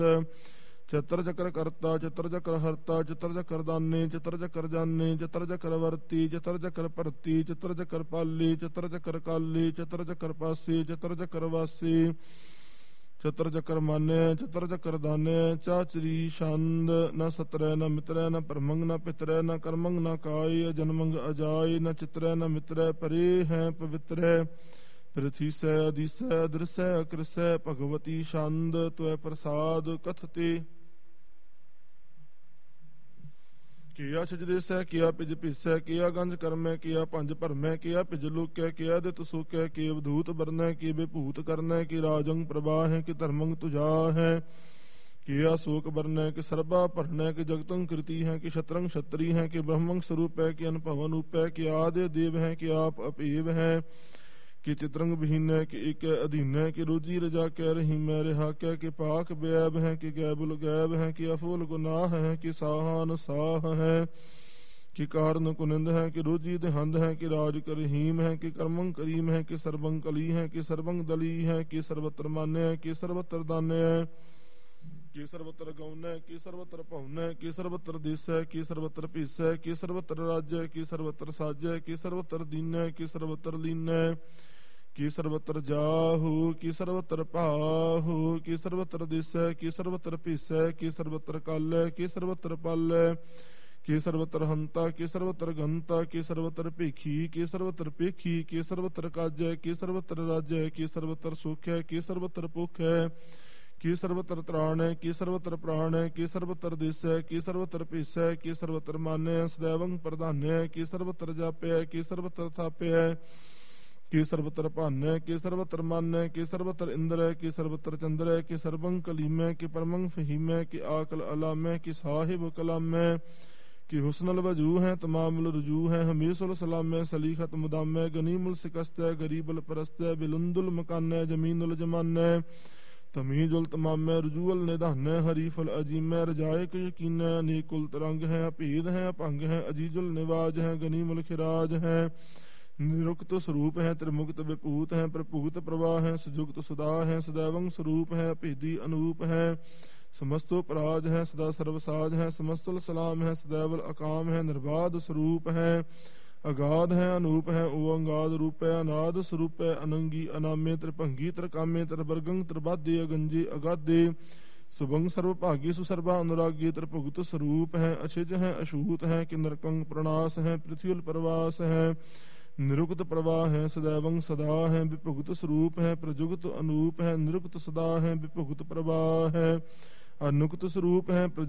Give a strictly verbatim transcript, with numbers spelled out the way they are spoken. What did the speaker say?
ਚਤਰ ਚਕਰ ਕਰਤਾ ਚਤਰ ਚਕਰ ਹਰਤਾ ਚਤਰ ਚਕਰ ਦਾਨੇ ਚਤਰ ਚਕਰ ਜਾਨੇ ਚਤਰ ਚਕਰ ਵਰਤੀ ਚਤਰ ਚਕਰ ਭਰਤੀ ਚਤਰ ਚਕਰ ਪਾਲੀ ਚਤਰ ਚਕਰ ਕਾਲੀ ਚਤਰ ਚਕਰ ਪਾਸੀ ਚਤਰ ਚਕਰ ਵਾਸੀ ਚਤਰ ਚਕਰ ਮਾਨੇ ਚਤਰ ਚਕਰ ਦਾਨੇ ਚਾਚਰੀ ਛੰਦ ਨਾ ਸਤਰੈ ਨਾ ਮਿਤਰੈ ਨਾ ਪਰਮੰਗ ਨਾ ਪਿਤਰੈ ਨਾ ਕਰਮੰਗ ਨਾ ਕਾਈ ਅਜਨਮੰਗ ਅਜਾਈ ਨਾ ਚਿਤਰੈ ਨਾ ਮਿਤਰੈ ਪਰੇ ਹੈ ਪਵਿੱਤਰੈ ਪ੍ਰਥੀਸੈ ਅਦੀਸੈ ਅਦਰਸੈ ਅਕਰਸੈ ਭਗਵਤੀ ਛੰਦ ਤੁਐ ਪ੍ਰਸਾਦ ਕਥਤੇ ਕੀਆ ਛਿਜ ਦੇਸੈ ਕੀਆ ਪਿਜ ਭੀਸੈ ਕੀਆ ਗੰਜ ਕਰਮੈ ਕੀਆ ਭੰਜ ਭਰਮੈ ਕੀਆ ਪਿਜ ਲੋਕੈ ਕੀਆ ਦਿਤ ਸੋਕੈ ਕੀ ਅਵਧੂਤ ਬਰਨੈ ਕੀ ਬੇਭੂਤ ਕਰਨੈ ਕੀ ਰਾਜੰਗ ਪ੍ਰਵਾਹੈ ਕੀ ਧਰਮੰਗ ਤੁਜਾ ਹੈ ਕੀਆ ਸੋਕ ਬਰਨੈ ਕੀ ਸਰਬਾ ਭਰਨੈ ਕੀ ਜਗਤੰ ਕ੍ਰਿਤੀ ਹੈ ਕੀ ਛਤਰੰਗ ਛਤਰੀ ਹੈ ਕੀ ਬ੍ਰਹਮੰਗ ਸਰੂਪ ਹੈ ਕੀ ਅਨੁਭਵਨ ਉਪੈ ਕੀ ਆਦਿ ਦੇਵ ਹੈ ਕੀ ਆਪ ਅਪੇਵ ਹੈ ਕਿ ਚਿਤਰੰਗ ਬਹੀਨੈ ਕਿ ਇੱਕ ਅਧੀਨੈ ਕਿ ਰੋਜੀ ਰਜਾ ਕੈ ਰਹੀਮੈ ਰਿਹਾ ਕੈ ਕਿ ਪਾਕ ਬੈਬ ਹੈ ਕਿ ਗੈਬੁਲ ਗੈਬ ਹੈ ਕਿ ਅਫੁਲ ਗੁਨਾਹ ਹੈ ਕਿ ਸਾਹਾਨ ਸਾਹ ਹੈ ਕਿ ਕਾਰਨ ਕੁਨਿੰਦ ਹੈ ਕਿ ਰੋਜੀ ਦੇਹੰਦ ਹੈ ਕਿ ਰਾਜ ਕਰਹੀਮ ਹੈ ਕਿ ਕਰਮੰ ਕਰੀਮ ਹੈ ਕਿ ਸਰਬੰ ਕਲੀ ਹੈ ਕਿ ਸਰਬੰ ਦਲੀ ਹੈ ਕਿ ਸਰਬਤਰ ਮਾਨੈ ਹੈ ਕਿ ਸਰਬਤਰ ਦਾਨੈ ਹੈ ਕਿ ਸਰਬਤਰ ਗਉਨੈ ਕਿ ਸਰਬਤਰ ਭਉਨੈ ਕਿ ਸਰਬਤਰ ਦੇਸੈ ਕਿ ਸਰਬਤਰ ਭੀਸੈ ਕਿ ਸਰਬਤਰ ਰਾਜੈ ਕਿ ਸਰਬਤਰ ਸਾਜੈ ਕਿ ਸਰਬਤਰ ਦੀਨੈ ਕਿ ਸਰਬਤਰ ਲੀਨੈ ਕਿ ਸਰਬਤਰ ਜਾਹੂ ਕਿ ਸਰਬਤਰ ਭਾਹੂ ਕਿ ਸਰਬਤਰ ਦੇਸੈ ਕਿ ਸਰਬਤਰ ਭੀਸੈ ਕਿ ਸਰਬਤਰ ਕਾਲੈ ਕਿ ਸਰਬਤਰ ਪਾਲੈ ਕਿ ਸਰਬਤਰ ਹੰਤਾ ਕਿ ਸਰਬਤਰ ਗੰਤਾ ਕਿ ਸਰਬਤਰ ਭੇਖੀ ਕਿ ਸਰਬਤਰ ਭੇਖੀ ਕਿ ਸਰਬਤਰ ਕਾਜੈ ਕਿ ਸਰਬਤਰ ਰਾਜੈ ਕਿ ਸਰਬਤਰ ਸੁਖੈ ਕਿ ਸਰਬਤਰ ਭੁਖੈ ਕਿ ਸਰਬਤਰ ਤ੍ਰਾਣ ਹੈ ਕਿ ਸਰਬਤਰ ਪ੍ਰਾਣ ਹੈ ਕਿ ਸਰਬਤਰ ਦੇਸੈ ਕਿ ਸਰਬਤਰ ਭੀਸੈ ਕਿ ਸਰਬਤਰ ਮਾਨੈ ਸदैवੰ ਪ੍ਰਧਾਨੈ ਕਿ ਸਰਬਤਰ ਜਾਪੈ ਕਿ ਸਰਬਤਰ ਥਾਪੈ ਕਿ ਸਰਬਤਰ ਭਾਨੈ ਕਿ ਸਰਬਤਰ ਮਾਨੈ ਕਿ ਸਰਬਤਰ ਇੰਦਰੈ ਕਿ ਸਰਬਤਰ ਚੰਦਰੈ ਕਿ ਸਰਬੰ ਕਲੀਮੈ ਕਿ ਪਰਮੰ ਫਹੀਮੈ ਕਿ ਆਕਲ ਅਲਾਮੈ ਕਿ ਸਾਹਿਬ ਕਲਾਮੈ ਕਿ ਹੁਸਨਲ ਵਜੂ ਹੈ ਤਮਾਮੁਲ ਰਜੂ ਹੈ ਹਮੀਸੁਲ ਸਲਾਮੈ ਸਲੀਖਤ ਮੁਦਾਮੈ ਗਨੀਮੁਲ ਸਿਕਸਤੈ ਗਰੀਬੁਲ ਪਰਸਤੈ ਬਿਲੁੰਦੁਲ ਮਕਾਨੈ ਜਮੀਨੁਲ ਜਮਾਨੈ ਤਮੀਜੁਲ ਤਮਾਮੈ ਰਜੂਅਲ ਨਿਧਾਨੈ ਹਰੀਫੁਲ ਅਜੀਮੈ ਰਜਾਇਕ ਯਕੀਨੈ ਅਨੇਕੁਲ ਤਰੰਗ ਹੈ ਅਭੇਦ ਹੈ ਅਭੰਗ ਹੈ ਅਜੀਜੁਲ ਨਿਵਾਜ ਹੈ ਗਨੀਮੁਲ ਖਿਰਾਜ ਹੈ ਨਿਰੁਕਤ ਸਰੂਪ ਹੈ ਤ੍ਰਿਮੁਕਤ ਵਿਭੂਤ ਹੈ ਪ੍ਰਭੂਤ ਪ੍ਰਵਾਹ ਹੈ ਸੁਜੁਗਤ ਸੁਦਾ ਹੈ ਸदैवੰ ਸਰੂਪ ਹੈ ਭੇਦੀ ਅਨੂਪ ਹੈ ਸਮਸਤੋ ਪਰਾਜ ਹੈ ਸਦਾ ਸਰਵਸਾਜ ਹੈ ਸਮਸਤੁਲ ਸਲਾਮ ਹੈ ਸदैवਲ ਅਕਾਮ ਹੈ ਨਿਰਬਾਧ ਸਰੂਪ ਹੈ ਅਗਾਧ ਹੈ ਅਨੂਪ ਹੈ ਓਅੰਗਾਦ ਰੂਪ ਹੈ ਅਨਾਦ ਸਰੂਪ ਹੈ ਅਨੰਗੀ ਅਨਾਮੇ ਤ੍ਰਿਭੰਗੀ ਤ੍ਰਿਕਾਮੇ ਤ੍ਰਿਵਰਗੰ ਤ੍ਰਿਬਾਧੇ ਅਗੰਜੇ ਅਗਾਧੇ ਸੁਭੰਗ ਸਰਵ ਭਾਗੀ ਸੁਸਰਬਾ ਅਨੁਰਾਗੀ ਤ੍ਰਿਭੁਗਤ ਸਰੂਪ ਹੈ ਅਛਿਜ ਹੈ ਅਛੂਤ ਹੈ ਕਿ ਨਰਕੰਗ ਪ੍ਰਣਾਸ ਹੈ ਪ੍ਰਿਥਿਉਲ ਪ੍ਰਵਾਸ ਹੈ ਨਿਰੁਕਤ ਪ੍ਰਵਾਹ ਹੈ ਸदैवੰ ਸਦਾ ਹੈ ਵਿਭੁਗਤ ਸਰੂਪ ਹੈ ਪ੍ਰਜੁਗਤ ਅਨੂਪ ਹੈ ਨਿਰੁਕਤ ਸਦਾ ਹੈ ਵਿਭੁਗਤ ਪ੍ਰਵਾਹ ਹੈ ਅਨੁਕਤ ਸਰੂਪ ਹੈ